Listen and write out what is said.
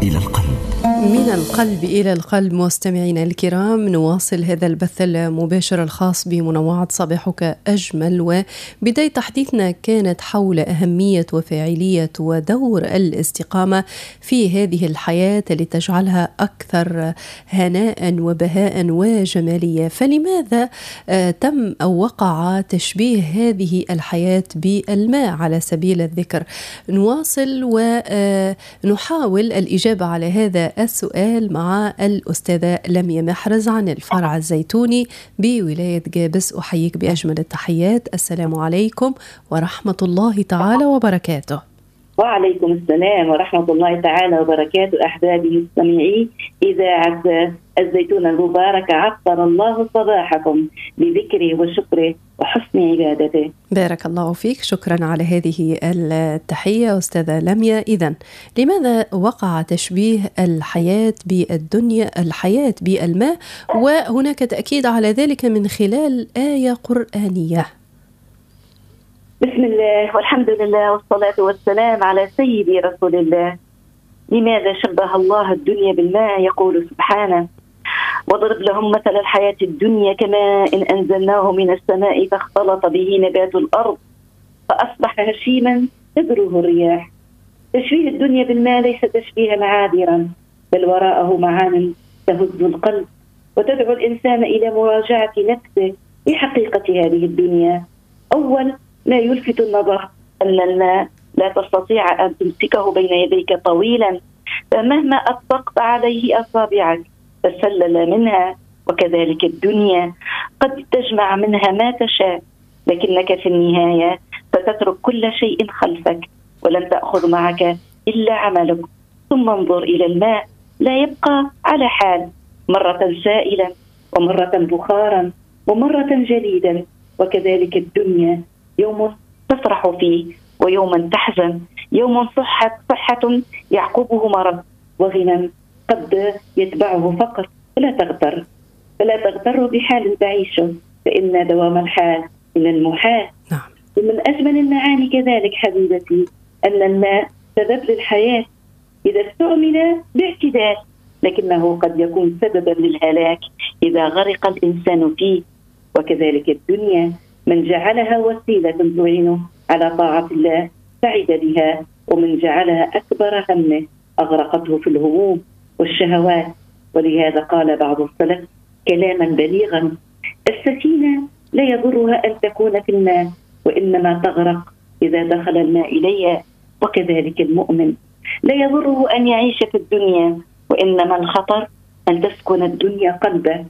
إلى القلب. من القلب إلى القلب. مستمعينا الكرام، نواصل هذا البث المباشر الخاص بمنوعة صباحك أجمل، وبداية حديثنا كانت حول أهمية وفاعلية ودور الاستقامة في هذه الحياة لتجعلها أكثر هناء وبهاء وجمالية. فلماذا تم أو وقع تشبيه هذه الحياة بالماء على سبيل الذكر؟ نواصل ونحاول الإجابة على هذا السؤال مع الأستاذة لميا محرز عن الفرع الزيتوني بولاية جابس. أحييك بأجمل التحيات. السلام عليكم ورحمة الله تعالى وبركاته. وعليكم السلام ورحمة الله تعالى وبركاته. أحبابي مستمعي إذاعة الزيتون المباركة، عطر الله صباحكم بذكره وشكره وحسن عبادته. بارك الله فيك، شكرا على هذه التحية أستاذة لميا. إذن لماذا وقع تشبيه الحياة بالدنيا، الحياة بالماء، وهناك تأكيد على ذلك من خلال آية قرآنية؟ بسم الله والحمد لله والصلاة والسلام على سيدي رسول الله. لماذا شبه الله الدنيا بالماء؟ يقول سبحانه: واضرب لهم مثل الحياة الدنيا كماء إن أنزلناه من السماء فاختلط به نبات الأرض فأصبح هشيما تذروه الرياح. تشبيه الدنيا بالماء ليس تشبيها عابرا، بل وراءه معان تهز القلب وتدعو الإنسان إلى مراجعة نفسه بحقيقة هذه الدنيا. أول ما يلفت النظر أن الماء لا تستطيع أن تمسكه بين يديك طويلا، فمهما أطبقت عليه أصابعك تسلل منها. وكذلك الدنيا قد تجمع منها ما تشاء، لكنك في النهاية ستترك كل شيء خلفك ولن تأخذ معك إلا عملك. ثم انظر إلى الماء، لا يبقى على حال، مرة سائلا ومرة بخارا ومرة جليدا. وكذلك الدنيا يوم تفرح فيه ويوما تحزن، يوم صحة يعقبه مرض، وغنى قد يتبعه فقر. فلا تغتر بحال تعيشه، فإن دوام الحال من المحال. ومن أجمل المعاني كذلك حبيبتي أن الماء سبب للحياة إذا استعمل باعتدال، لكنه قد يكون سببا للهلاك إذا غرق الإنسان فيه. وكذلك الدنيا من جعلها وسيلة تعينه على طاعة الله سعد بها، ومن جعلها أكبر همه أغرقته في الهموم والشهوات. ولهذا قال بعض السلف كلاما بليغا: السفينة لا يضرها أن تكون في الماء، وإنما تغرق إذا دخل الماء إليها. وكذلك المؤمن لا يضره أن يعيش في الدنيا، وإنما الخطر أن تسكن الدنيا قلبه